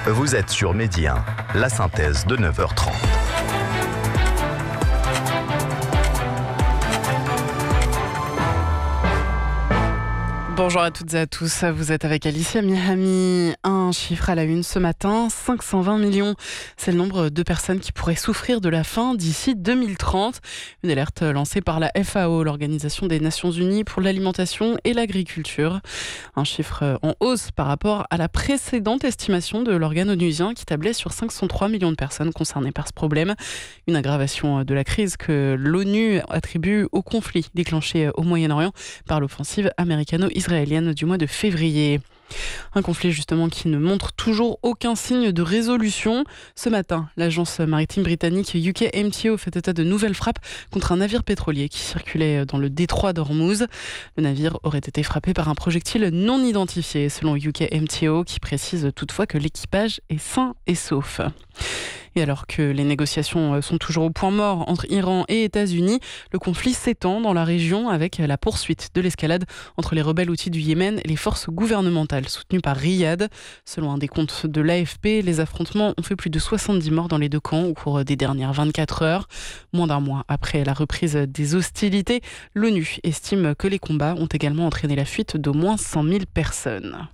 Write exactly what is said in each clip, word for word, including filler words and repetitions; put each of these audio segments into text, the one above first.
Vous êtes sur Midi un, la synthèse de neuf heures trente. Bonjour à toutes et à tous, vous êtes avec Alicia Mihami. Un chiffre à la une ce matin, cinq cent vingt millions. C'est le nombre de personnes qui pourraient souffrir de la faim d'ici deux mille trente. Une alerte lancée par la F A O, l'Organisation des Nations Unies pour l'alimentation et l'agriculture. Un chiffre en hausse par rapport à la précédente estimation de l'organe onusien qui tablait sur cinq cent trois millions de personnes concernées par ce problème. Une aggravation de la crise que l'ONU attribue au conflit déclenché au Moyen-Orient par l'offensive américano-israélienne du mois de février. Un conflit justement qui ne montre toujours aucun signe de résolution. Ce matin, l'agence maritime britannique U K M T O fait état de nouvelles frappes contre un navire pétrolier qui circulait dans le détroit d'Ormuz. Le navire aurait été frappé par un projectile non identifié, selon U K M T O, qui précise toutefois que l'équipage est sain et sauf. Et alors que les négociations sont toujours au point mort entre Iran et États-Unis, le conflit s'étend dans la région avec la poursuite de l'escalade entre les rebelles houthis du Yémen et les forces gouvernementales soutenues par Riyad. Selon un décompte de l'A F P, les affrontements ont fait plus de soixante-dix morts dans les deux camps au cours des dernières vingt-quatre heures. Moins d'un mois après la reprise des hostilités, l'ONU estime que les combats ont également entraîné la fuite d'au moins cent mille personnes.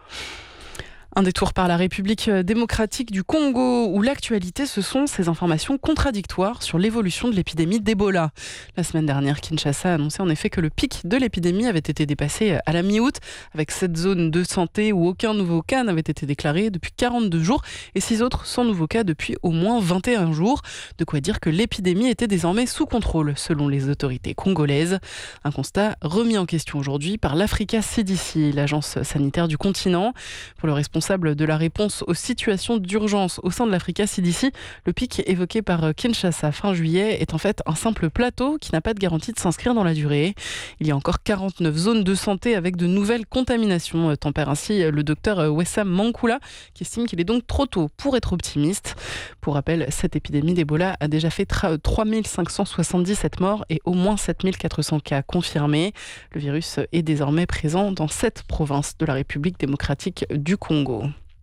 Un détour par la République démocratique du Congo, où l'actualité, ce sont ces informations contradictoires sur l'évolution de l'épidémie d'Ebola. La semaine dernière, Kinshasa a annoncé en effet que le pic de l'épidémie avait été dépassé à la mi-août, avec sept zones de santé où aucun nouveau cas n'avait été déclaré depuis quarante-deux jours et six autres sans nouveau cas depuis au moins vingt et un jours. De quoi dire que l'épidémie était désormais sous contrôle, selon les autorités congolaises. Un constat remis en question aujourd'hui par l'Africa C D C, l'agence sanitaire du continent. Pour le responsable de la réponse aux situations d'urgence au sein de l'Africa C D C, le pic évoqué par Kinshasa fin juillet est en fait un simple plateau qui n'a pas de garantie de s'inscrire dans la durée. Il y a encore quarante-neuf zones de santé avec de nouvelles contaminations, tempère ainsi le docteur Wessam Mankula, qui estime qu'il est donc trop tôt pour être optimiste. Pour rappel, cette épidémie d'Ebola a déjà fait trois mille cinq cent soixante-dix-sept morts et au moins sept mille quatre cents cas confirmés. Le virus est désormais présent dans sept provinces de la République démocratique du Congo.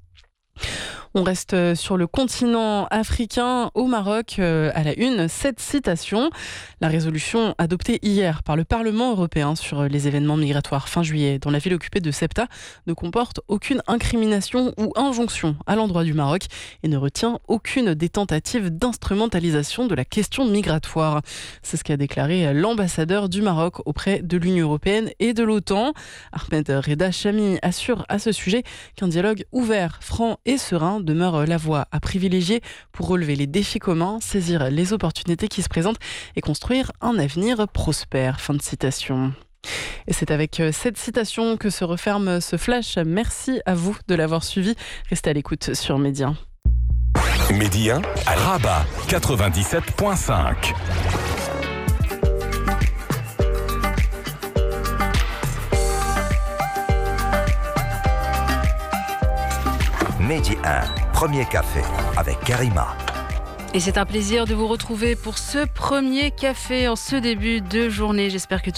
On reste sur le continent africain, au Maroc, euh, à la une, cette citation. La résolution adoptée hier par le Parlement européen sur les événements migratoires fin juillet dans la ville occupée de Ceuta ne comporte aucune incrimination ou injonction à l'endroit du Maroc et ne retient aucune des tentatives d'instrumentalisation de la question migratoire. C'est ce qu'a déclaré l'ambassadeur du Maroc auprès de l'Union européenne et de l'OTAN. Ahmed Reda Chami assure à ce sujet qu'un dialogue ouvert, franc et serein demeure la voie à privilégier pour relever les défis communs, saisir les opportunités qui se présentent et construire un avenir prospère. Fin de citation. Et c'est avec cette citation que se referme ce flash. Merci à vous de l'avoir suivi. Restez à l'écoute sur Midi un. Midi un à Rabat, quatre-vingt-dix-sept virgule cinq. Midi un, premier café avec Karima. Et c'est un plaisir de vous retrouver pour ce premier café en ce début de journée. J'espère que